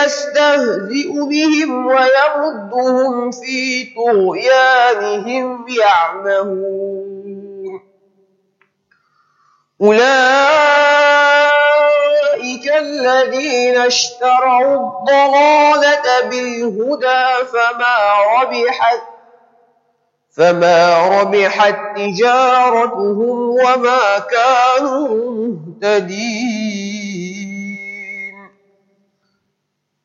يستهزئ بهم ويمدهم في طغيانهم يعمهون أولئك الذين اشتروا الضلالة بالهدى فما ربحت تجارتهم وما كانوا مهتدين